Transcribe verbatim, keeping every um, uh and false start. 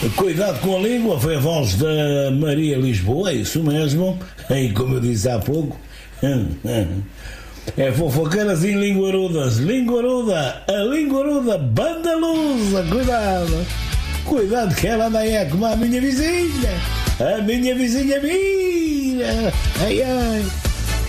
Cuidado com a língua, foi a voz da Maria Lisboa, isso mesmo. E como eu disse há pouco, é fofoqueiras e linguarudas. Linguaruda, a linguaruda bandalusa, cuidado. Cuidado que ela anda aí como a minha vizinha. A minha vizinha mira. Ai, ai.